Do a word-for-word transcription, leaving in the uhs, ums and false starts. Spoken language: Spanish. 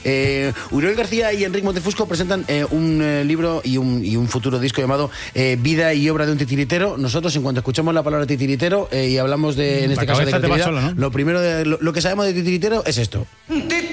Eh, Uriol García y Enric Montefusco presentan eh, un eh, libro y un, y un futuro disco llamado eh, Vida y obra de un titiritero. Nosotros, en cuanto escuchamos la palabra titiritero eh, y hablamos de, en este la caso, de cabeza te va creatividad, sola, ¿no? Lo primero, de, lo, lo que sabemos de titiritero es esto.